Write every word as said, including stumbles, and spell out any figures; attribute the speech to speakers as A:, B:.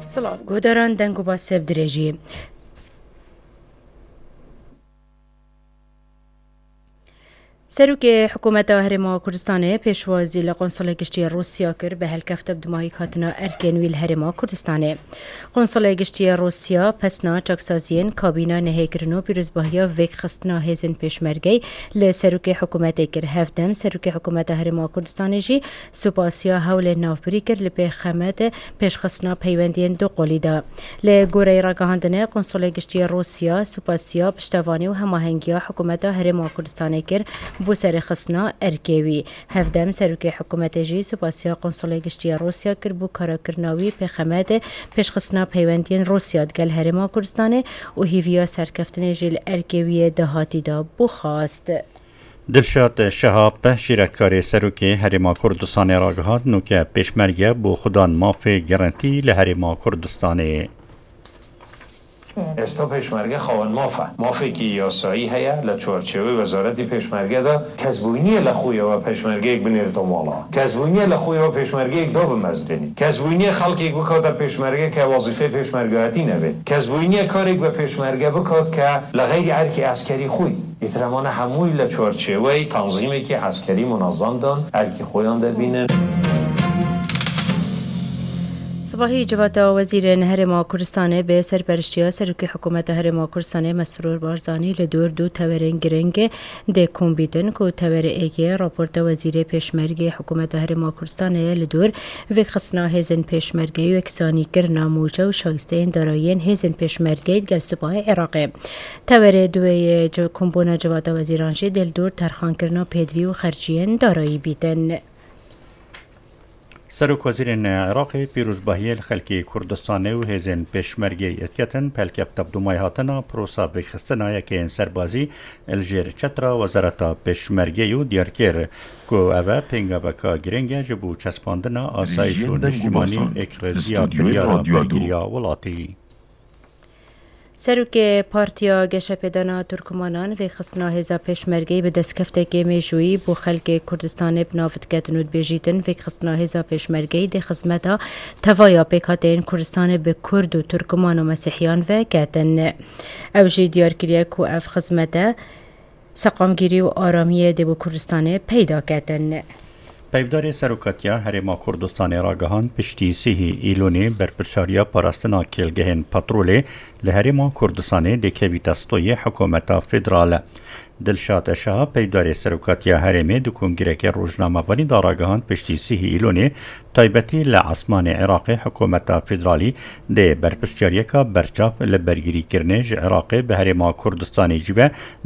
A: سلام گوداران دنگو با سب درجی سروک حکومت هرما کردستان پیشوازی لقنصل گشتی روسیا کر به هلکفت بدمایی کاتنا ارکن ویل هرما کردستان قنصل گشتی روسیا پسنا چاکسازین کابینا نهیکرنو پیروزباهیا وک خستنا هزن پیشمرگی ل سروک حکومت کر هفدم سروک حکومت هرما کردستان جی سپاسیا حول نافبری کر لپی خمد پیش خستنا پیوندین دو قلیدا ل گوری راگهاندنه قنصل گشتی روسیا سپاسیا پشتوانی و هماهنگیا حکومت هرما کردستان کر بو سر خصنا ارکیوی هفدم سروک حکومت جی سپاسیا قنصل گشتی روسیا کر بو کاراکرناوی په خمد پیش خصنا پیوندین روسیا دگل هرما کردستان و هیویا سرکفتن جیل ارکیوی دهاتی دا بو خواست
B: دلشاد شهاب شیرکاری سروکی هرما کردستان راگهاد نوکه پیشمرگه بو خودان مافی گرانتی لهرما کردستانی
C: استا پیشمرگه خواهن مافه مافه که یاسایی هیا لچورچوی وزارتی پیشمرگه دا کسبوینی لخویه و پیشمرگه یک بنیر دومالا کسبوینی لخویه و پیشمرگه یک دو بمزدنی کسبوینی خلق یک بکاد پیشمرگه که وظیفه پیشمرگه هاتی نبید کسبوینی کار یک به پیشمرگه بکاد که لغیر عرک عسکری خوی اترمان هموی لچورچوی تنظیمی که عسکری منظم دان عرک خویان دا بینن
A: صباحی جواتا وزیر هرما کردستان به سرپرشتیا سروک حکومت هرما کردستان مسرور بارزانی لدور دو تورن گرنگ ده کومبیدن کو تور ایگه راپورت وزیر پیشمرگی حکومت هرما کردستان لدور و خصنا هزن پیشمرگی و اکسانی کرنا موجه و شایستین دارایین هزن پیشمرگی گل سپاه عراق تور دوی جو کمبونا جواتا وزیرانشی دل دور ترخان کرنا پیدوی و خرجین دارایی بیدن
B: سروک وزیر عراق پیروزباهی خلکی کردستان و هزن پیشمرگی اتکتن پلکب تبدومای هاتنا پروسا بخستنا یکین سربازی الجیر چترا وزارتا پیشمرگی و دیارکر کو اوه پینگا بکا گرنگه جبو چسپاندنا آسایش و نشتیمانی اکرزیا بریارا بگیریا ولاتی
A: سروک پارتیا گشپدانا ترکمانان و خصنا هزا پیشمرگی به دستکفته که میجویی بو خلق کردستان بنافت کتنود بیجیتن و خصنا هزا پیشمرگی ده خدمتا توایا پیکاتین کردستان به کرد و ترکمان و مسیحیان و کتن اوجی دیار کریا کو اف خدمتا سقامگیری و آرامی ده بو کردستان پیدا کتن
B: پیودار سروکاتیا هرما کردستان راگهان پشتی سیهی ایلونی برپرساریا پاراستنا کلگهن پاتروله لهرما کردستان دکوی تستوی حکومتا فدرال دلشاد اشها پیودار سروکاتیا هرمی دو کنگرک روزنامه وانی داراگهان پشتی سیهی ایلونی تایبتی لعصمان عراق حکومتا فدرالی ده برپرساریا که برچاف لبرگیری کرنه عراق به هرما کردستانی جیبه